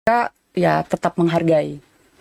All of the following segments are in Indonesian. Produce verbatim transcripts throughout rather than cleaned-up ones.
ya tetap menghargai.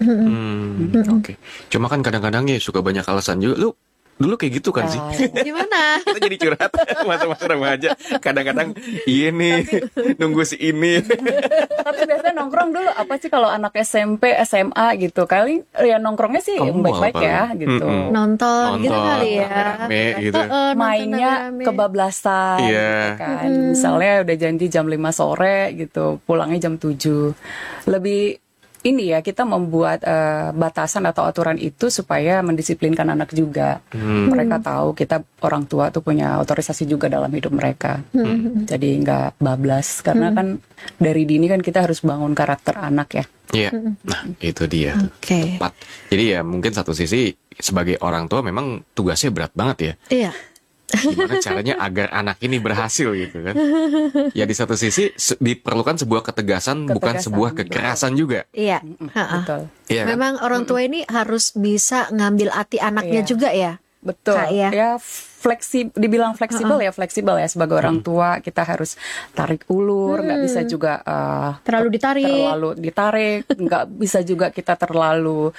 Hmm, oke. Okay. Cuma kan kadang-kadang ya suka banyak alasan juga. Lu dulu kayak gitu kan sih? Gimana? Kita jadi curhat masa-masa remaja. Kadang-kadang iya nih nunggu si ini. Tapi biasanya nongkrong dulu apa sih kalau anak S M P, S M A gitu. Kali ya nongkrongnya sih Kamu baik-baik apa? ya gitu. Nonton, nonton gitu Nonton, kali ya. rame gitu. Uh, uh, Mainnya rame-rame. kebablasan Iya. gitu kan. Misalnya udah janji jam lima sore gitu, pulangnya jam tujuh. Lebih ini ya, kita membuat uh, batasan atau aturan itu supaya mendisiplinkan anak juga. Hmm. Mereka tahu kita orang tua tuh punya otorisasi juga dalam hidup mereka. Hmm. Jadi nggak bablas karena kan dari dini kan kita harus bangun karakter anak ya. Iya. Nah, itu dia tuh. Oke. Tepat. Jadi ya mungkin satu sisi sebagai orang tua memang tugasnya berat banget ya. Iya. Gimana caranya agar anak ini berhasil gitu kan. Ya di satu sisi se- diperlukan sebuah ketegasan, bukan Ketegasan, sebuah betul. kekerasan juga. Iya. Ha-ha. Betul. Iya kan? Memang orang tua ini harus bisa ngambil hati anaknya Iya. juga ya. Betul. Kak, ya. Ya fleksibel, dibilang fleksibel ya fleksibel ya sebagai orang tua kita harus tarik ulur, nggak bisa juga uh, Terlalu ditarik. terlalu ditarik, nggak bisa juga kita terlalu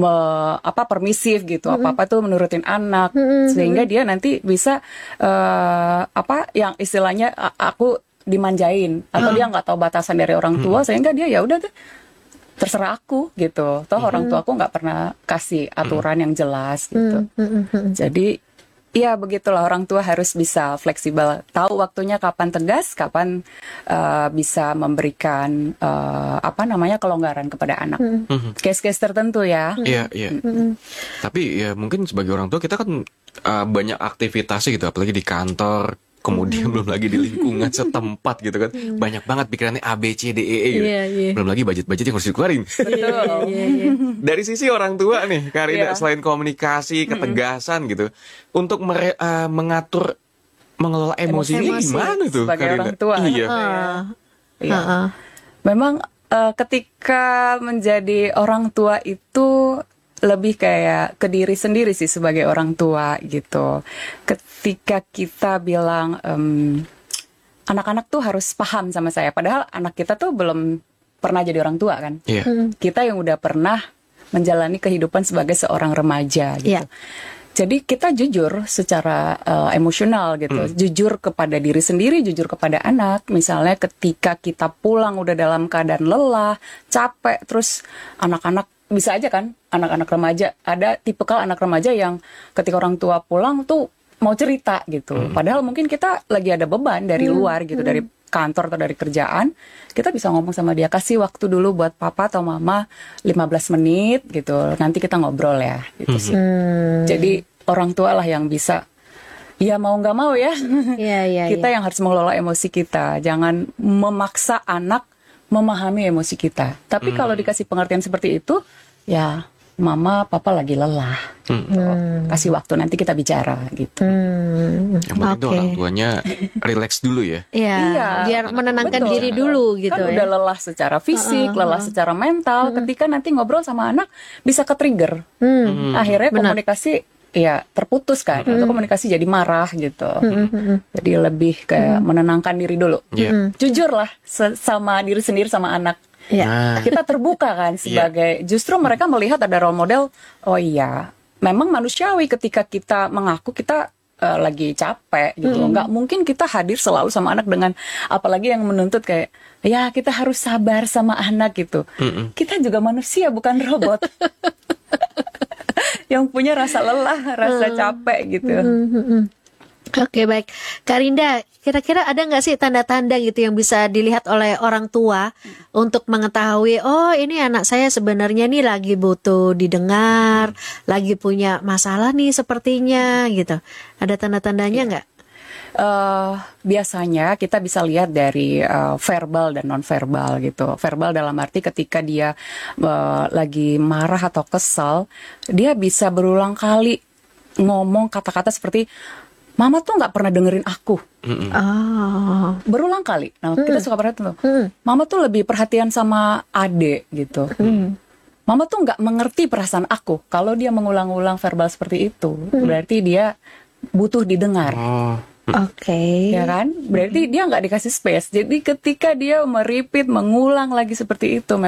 me- apa permisif gitu, apa apa tuh menurutin anak sehingga dia nanti bisa uh, apa yang istilahnya a- aku dimanjain atau dia nggak tahu batasan dari orang tua sehingga dia ya udah deh, terserah aku gitu. Toh orang tua aku nggak pernah kasih aturan yang jelas gitu. Jadi ya begitulah, orang tua harus bisa fleksibel, tahu waktunya kapan tegas, kapan uh, bisa memberikan uh, apa namanya kelonggaran kepada anak. Case-case tertentu ya. Iya, iya. Tapi ya mungkin sebagai orang tua kita kan uh, banyak aktivitasnya gitu, apalagi di kantor, kemudian belum lagi di lingkungan setempat gitu kan. Banyak banget pikirannya A B C D E E gitu. Iya, iya. Belum lagi budget-budget yang harus dikeluarin. Betul. Dari sisi orang tua nih, Karina, Iya. selain komunikasi, ketegasan gitu, untuk mere- uh, mengatur, mengelola emosinya Emosi. gimana tuh, Sebagai Karina? orang tua. Iya. Ah. Iya. Ha-ha. Memang uh, ketika menjadi orang tua itu lebih kayak ke diri sendiri sih sebagai orang tua gitu. Ketika kita bilang em, anak-anak tuh harus paham sama saya, padahal anak kita tuh belum pernah jadi orang tua kan. Iya. Kita yang udah pernah menjalani kehidupan sebagai seorang remaja gitu. Iya. Jadi kita jujur secara uh, emosional gitu, jujur kepada diri sendiri, jujur kepada anak. Misalnya ketika kita pulang udah dalam keadaan lelah, capek, terus anak-anak bisa aja kan, anak-anak remaja, ada tipikal anak remaja yang ketika orang tua pulang tuh mau cerita gitu. Padahal mungkin kita lagi ada beban dari luar gitu, dari kantor atau dari kerjaan, kita bisa ngomong sama dia, kasih waktu dulu buat papa atau mama lima belas menit gitu, nanti kita ngobrol ya gitu sih. Jadi orang tua lah yang bisa, ya mau nggak mau ya, Iya, iya, kita iya. yang harus mengelola emosi kita, jangan memaksa anak memahami emosi kita. Tapi kalau dikasih pengertian seperti itu, ya mama papa lagi lelah, gitu. Kasih waktu nanti kita bicara gitu. Hmm. Yang penting tuh Oke. orang tuanya relax dulu ya. Iya, Iya. biar menenangkan Betul. diri dulu gitu Kan ya. udah lelah secara fisik, lelah secara mental. Ketika nanti ngobrol sama anak bisa ke-trigger. Hmm. Akhirnya Benar. komunikasi ya terputus kan, atau komunikasi jadi marah gitu. Jadi lebih kayak menenangkan diri dulu. Iya. Jujur lah se- sama diri sendiri sama anak. Iya. Nah, Kita terbuka kan sebagai, justru mereka melihat ada role model. Oh iya, memang manusiawi ketika kita mengaku kita eh, lagi capek gitu. Nggak mungkin kita hadir selalu sama anak dengan, apalagi yang menuntut kayak, ya kita harus sabar sama anak gitu. Kita juga manusia, bukan robot. Yang punya rasa lelah, rasa capek gitu. Oke, baik. Kak Rinda, kira-kira ada nggak sih tanda-tanda gitu yang bisa dilihat oleh orang tua untuk mengetahui, oh ini anak saya sebenarnya nih lagi butuh didengar, lagi punya masalah nih sepertinya gitu. Ada tanda-tandanya nggak? Eh, biasanya kita bisa lihat dari eh, verbal dan non-verbal gitu. Verbal dalam arti ketika dia eh, lagi marah atau kesal, dia bisa berulang kali ngomong kata-kata seperti, mama tuh nggak pernah dengerin aku. Oh. Berulang kali. Nah, kita suka perhatian tuh. Mama tuh lebih perhatian sama adek gitu. Mama tuh nggak mengerti perasaan aku. Kalau dia mengulang-ulang verbal seperti itu, berarti dia butuh didengar. oh, Oke. Ya kan? Berarti dia nggak dikasih space. Jadi ketika dia meripit, mengulang lagi seperti itu,